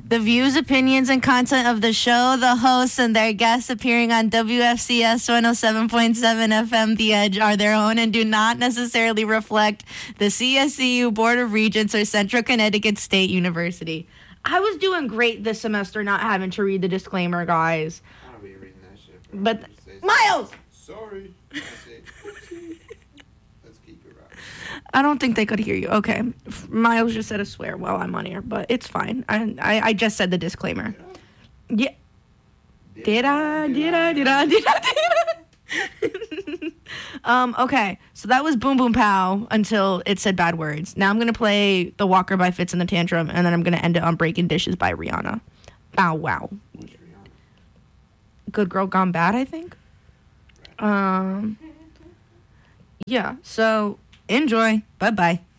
The views, opinions, and content of the show, the hosts, and their guests appearing on WFCS 107.7 FM The Edge are their own and do not necessarily reflect the CSCU Board of Regents or Central Connecticut State University. I was doing great this semester not having to read the disclaimer, guys. I'll be reading that shit. But, Miles! Sorry. That's it. Let's keep it right. I don't think they could hear you. Okay. Miles just said a swear while I'm on air, but it's fine. I just said the disclaimer. Yeah. Did I? Okay. So that was Boom Boom Pow until it said bad words. Now I'm going to play The Walker by Fitz and the Tantrum, and then I'm going to end it on Breaking Dishes by Rihanna. Bow wow. Good Girl Gone Bad, I think. Yeah. So enjoy. Bye-bye.